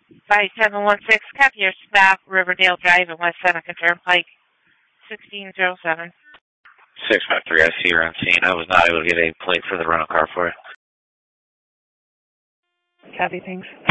5716, copy your stop, Riverdale Drive and West Seneca Turnpike, 1607. 653, I see you're on scene. I was not able to get a plate for the rental car for you. Copy, thanks.